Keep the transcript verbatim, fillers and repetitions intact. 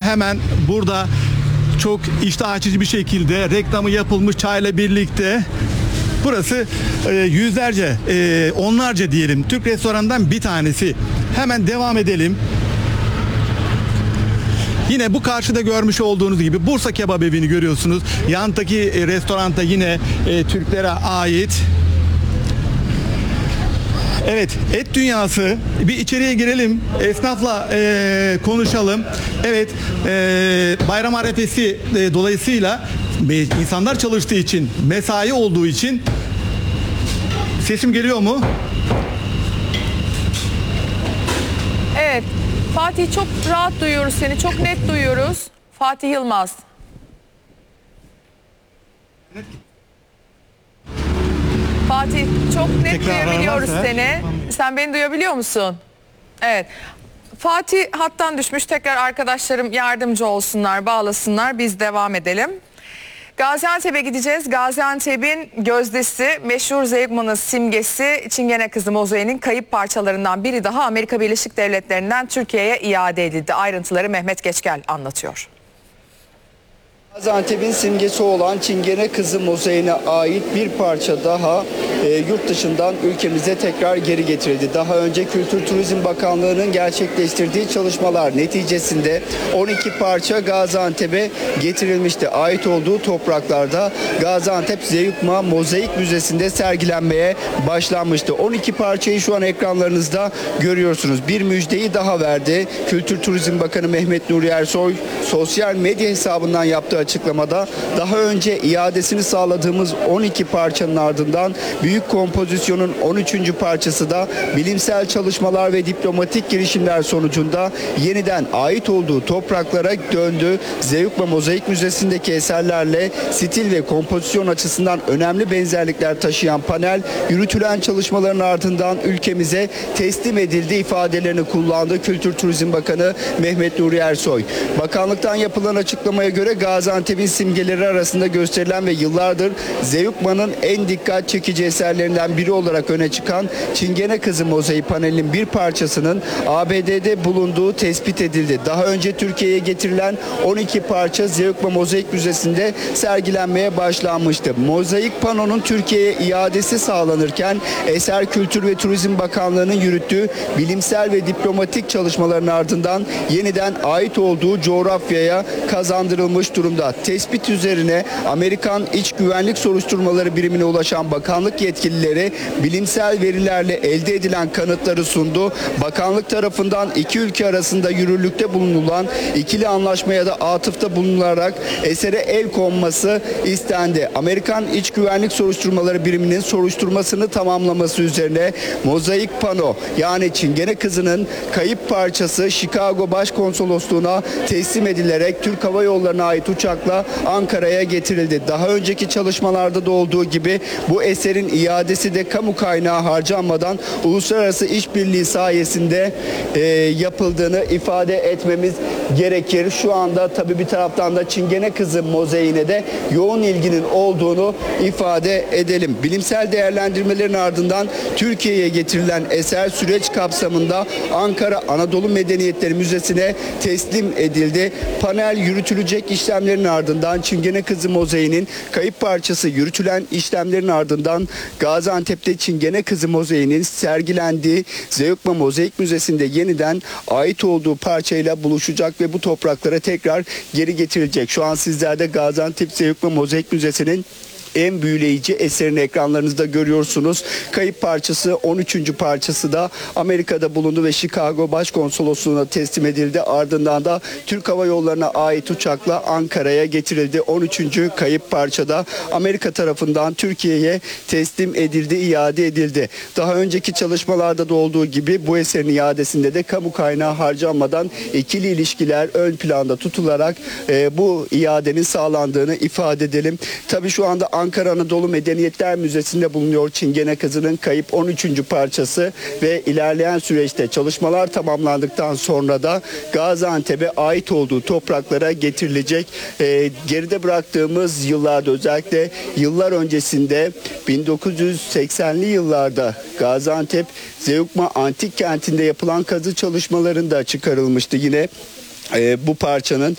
hemen burada çok iştah açıcı bir şekilde reklamı yapılmış çayla birlikte. Burası e, yüzlerce, e, onlarca diyelim Türk restoranından bir tanesi. Hemen devam edelim. Yine bu karşıda görmüş olduğunuz gibi Bursa Kebap Evi'ni görüyorsunuz. Yandaki e, restoranda yine e, Türklere ait. Evet, et dünyası. Bir içeriye girelim, esnafla e, konuşalım. Evet, e, bayram arefesi e, dolayısıyla e, insanlar çalıştığı için, mesai olduğu için. Sesim geliyor mu? Evet, Fatih, çok rahat duyuyoruz seni, çok net duyuyoruz. Fatih Yılmaz. Fatih, çok net Tekrar duyabiliyoruz varsa, seni. Sen beni duyabiliyor musun? Evet. Fatih hattan düşmüş. Tekrar arkadaşlarım yardımcı olsunlar, bağlasınlar. Biz devam edelim. Gaziantep'e gideceğiz. Gaziantep'in gözdesi, meşhur Zeugma'nın simgesi Çingene Kızı Mozaiği'nin kayıp parçalarından biri daha Amerika Birleşik Devletleri'nden Türkiye'ye iade edildi. Ayrıntıları Mehmet Geçgel anlatıyor. Gaziantep'in simgesi olan Çingene Kızı Mozaiği'ne ait bir parça daha e, yurt dışından ülkemize tekrar geri getirildi. Daha önce Kültür Turizm Bakanlığı'nın gerçekleştirdiği çalışmalar neticesinde on iki parça Gaziantep'e getirilmişti. Ait olduğu topraklarda Gaziantep Zeugma Mozaik Müzesi'nde sergilenmeye başlanmıştı. on iki parçayı şu an ekranlarınızda görüyorsunuz. Bir müjdeyi daha verdi. Kültür Turizm Bakanı Mehmet Nuri Ersoy sosyal medya hesabından yaptığı açıklamada daha önce iadesini sağladığımız on iki parçanın ardından büyük kompozisyonun on üçüncü parçası da bilimsel çalışmalar ve diplomatik girişimler sonucunda yeniden ait olduğu topraklara döndü. Zeugma Mozaik Müzesi'ndeki eserlerle stil ve kompozisyon açısından önemli benzerlikler taşıyan panel yürütülen çalışmaların ardından ülkemize teslim edildi ifadelerini kullandı Kültür Turizm Bakanı Mehmet Nuri Ersoy. Bakanlıktan yapılan açıklamaya göre Gaziantep'in simgeleri arasında gösterilen ve yıllardır Zeugma'nın en dikkat çekici eserlerinden biri olarak öne çıkan Çingene Kızı Mozaiği panelinin bir parçasının A B D'de bulunduğu tespit edildi. Daha önce Türkiye'ye getirilen on iki parça Zeugma Mozaik Müzesi'nde sergilenmeye başlanmıştı. Mozaik panonun Türkiye'ye iadesi sağlanırken Eser Kültür ve Turizm Bakanlığı'nın yürüttüğü bilimsel ve diplomatik çalışmaların ardından yeniden ait olduğu coğrafyaya kazandırılmış durumda. Tespit üzerine Amerikan İç Güvenlik Soruşturmaları Birimine ulaşan bakanlık yetkilileri bilimsel verilerle elde edilen kanıtları sundu. Bakanlık tarafından iki ülke arasında yürürlükte bulunulan ikili anlaşmaya da atıfta bulunularak esere el konması istendi. Amerikan İç Güvenlik Soruşturmaları Biriminin soruşturmasını tamamlaması üzerine mozaik pano yani Çingene Kızı'nın kayıp parçası Chicago Başkonsolosluğu'na teslim edilerek Türk Hava Yolları'na ait uçakla Ankara'ya getirildi. Daha önceki çalışmalarda da olduğu gibi bu eserin iadesi de kamu kaynağı harcanmadan uluslararası işbirliği sayesinde e, yapıldığını ifade etmemiz gerekir. Şu anda tabii bir taraftan da Çingene Kızı Mozaiği'ne de yoğun ilginin olduğunu ifade edelim. Bilimsel değerlendirmelerin ardından Türkiye'ye getirilen eser süreç kapsamında Ankara Anadolu Medeniyetleri Müzesi'ne teslim edildi. Panel yürütülecek işlemlerin ardından Çingene Kızı Mozaiği'nin kayıp parçası yürütülen işlemlerin ardından Gaziantep'te Çingene Kızı Mozaiği'nin sergilendiği Zeugma Mozaik Müzesi'nde yeniden ait olduğu parçayla buluşacak ve bu topraklara tekrar geri getirilecek. Şu an sizlerde Gaziantep Zeugma Mozaik Müzesi'nin en büyüleyici eserini ekranlarınızda görüyorsunuz. Kayıp parçası on üçüncü parçası da Amerika'da bulundu ve Chicago Başkonsolosluğu'na teslim edildi. Ardından da Türk Hava Yolları'na ait uçakla Ankara'ya getirildi. on üçüncü kayıp parçada Amerika tarafından Türkiye'ye teslim edildi, iade edildi. Daha önceki çalışmalarda da olduğu gibi bu eserin iadesinde de kamu kaynağı harcanmadan ikili ilişkiler ön planda tutularak e, bu iadenin sağlandığını ifade edelim. Tabii şu anda Ankara Anadolu Medeniyetler Müzesi'nde bulunuyor Çingene Kızı'nın kayıp on üçüncü parçası ve ilerleyen süreçte çalışmalar tamamlandıktan sonra da Gaziantep'e ait olduğu topraklara getirilecek. E, geride bıraktığımız yıllarda özellikle yıllar öncesinde bin dokuz yüz seksenli yıllarda Gaziantep Zeugma Antik Kenti'nde yapılan kazı çalışmalarında çıkarılmıştı yine. E, bu parçanın